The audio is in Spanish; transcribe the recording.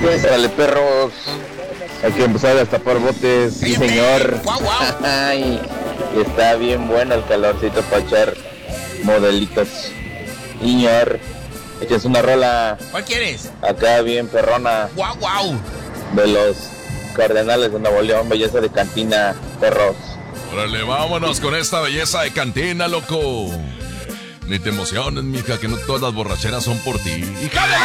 Dale, perros. Hay que empezar a destapar botes. Sí, señor. Guau, guau. Ay, está bien bueno el calorcito para echar modelitos. Señor, échense una rola. ¿Cuál quieres? Acá bien perrona. Guau, guau. De los Cardenales de Nuevo León, belleza de cantina, perros. Órale, vámonos con esta belleza de cantina, loco. Ni te emociones, mija, que no todas las borracheras son por ti. ¡Hija de